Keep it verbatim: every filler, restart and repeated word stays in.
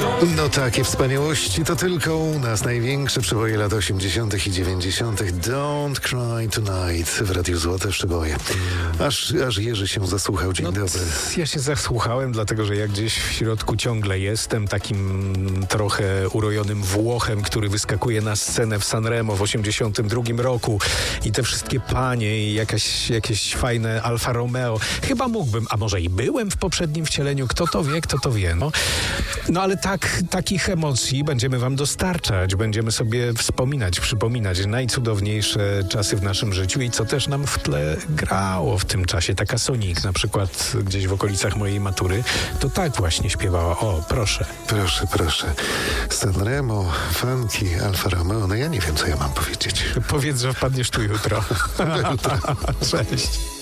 No takie wspaniałości to tylko u nas. Największe przeboje lat osiemdziesiątych i dziewięćdziesiątych. Don't Cry Tonight w Radiu Złote Przeboje. Aż, aż Jerzy się zasłuchał. Dzień No, dobry. Ja się zasłuchałem, dlatego że ja gdzieś w środku ciągle jestem takim trochę urojonym Włochem, który wyskakuje na scenę w Sanremo w osiemdziesiątym drugim roku i te wszystkie panie i jakaś, jakieś fajne Alfa Romeo. Chyba mógłbym, a może i byłem w poprzednim wcieleniu. Kto to wie, kto to wie. No, no ale tak, takich emocji będziemy wam dostarczać. Będziemy sobie wspominać, przypominać najcudowniejsze czasy w naszym życiu i co też nam w tle grało w tym czasie. Taka Sonic na przykład gdzieś w okolicach mojej matury, to tak właśnie śpiewała. O, proszę. Proszę, proszę. Sanremo, funky, Alfa Romeo. No ja nie wiem, co ja mam powiedzieć. Powiedz, że wpadniesz tu jutro. Do jutra. Cześć.